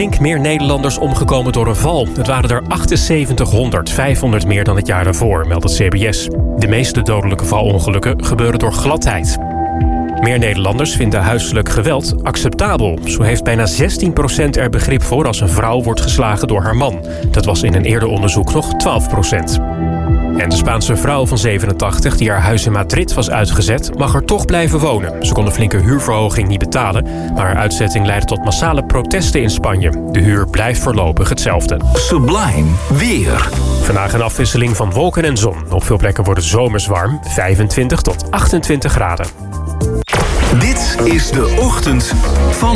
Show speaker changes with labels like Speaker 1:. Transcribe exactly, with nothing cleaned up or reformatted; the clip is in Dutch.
Speaker 1: Flink meer Nederlanders omgekomen door een val. Het waren er achtenzeventighonderd, vijfhonderd meer dan het jaar daarvoor, meldt het C B S. De meeste dodelijke valongelukken gebeuren door gladheid. Meer Nederlanders vinden huiselijk geweld acceptabel. Zo heeft bijna zestien procent er begrip voor als een vrouw wordt geslagen door haar man. Dat was in een eerder onderzoek nog twaalf procent. En de Spaanse vrouw van zevenentachtig, die haar huis in Madrid was uitgezet, mag er toch blijven wonen. Ze kon een flinke huurverhoging niet betalen, maar haar uitzetting leidde tot massale protesten in Spanje. De huur blijft voorlopig hetzelfde.
Speaker 2: Sublime weer.
Speaker 1: Vandaag een afwisseling van wolken en zon. Op veel plekken wordt het zomers warm, vijfentwintig tot achtentwintig graden.
Speaker 2: Dit is de ochtend van